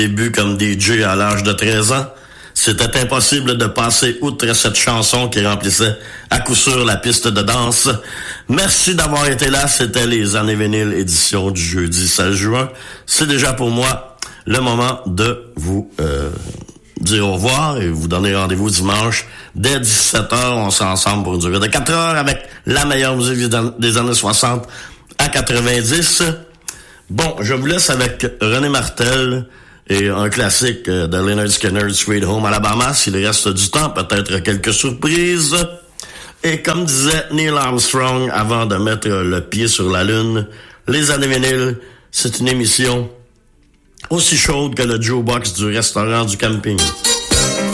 Début comme DJ à l'âge de 13 ans, c'était impossible de passer outre cette chanson qui remplissait à coup sûr la piste de danse. Merci d'avoir été là, c'était les Années Vinyles édition du jeudi 16 juin. C'est déjà pour moi le moment de vous dire au revoir et vous donner rendez-vous dimanche dès 17h. On sera ensemble pour une durée de 4 heures avec la meilleure musique des années 60 à 90. Bon, je vous laisse avec René Martel et un classique de Lynyrd Skynyrd, Sweet Home Alabama. S'il reste du temps, peut-être quelques surprises. Et comme disait Neil Armstrong avant de mettre le pied sur la Lune, les Années Vinyles, c'est une émission aussi chaude que le jukebox du restaurant du camping.